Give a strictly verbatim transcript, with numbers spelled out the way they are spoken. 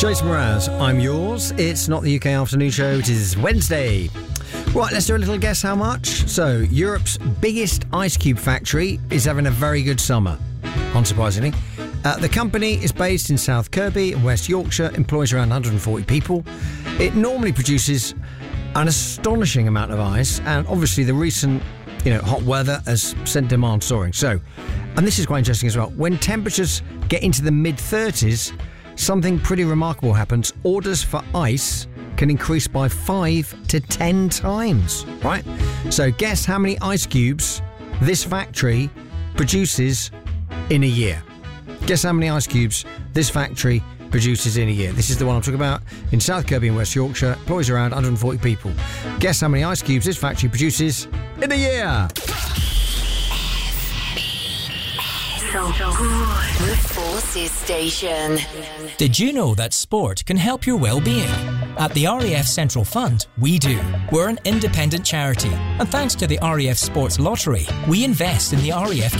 Jason Mraz, I'm yours. It's not the U K afternoon show, it is Wednesday. Right, let's do a little guess how much. So, Europe's biggest ice cube factory is having a very good summer, unsurprisingly. Uh, the company is based in South Kirby in West Yorkshire, employs around one hundred forty people. It normally produces an astonishing amount of ice, and obviously the recent, you know, hot weather has sent demand soaring. So, and this is quite interesting as well, when temperatures get into the mid thirties, something pretty remarkable happens. Orders for ice can increase by five to ten times, right? So guess how many ice cubes this factory produces in a year. Guess how many ice cubes this factory produces in a year. This is the one I'm talking about in South Kirby in West Yorkshire. Employs around one hundred forty people. Guess how many ice cubes this factory produces in a year. So good. The Forces Station. Did you know that sport can help your well-being? At the R A F Central Fund, we do. We're an independent charity, and thanks to the R A F Sports Lottery, we invest in the R A F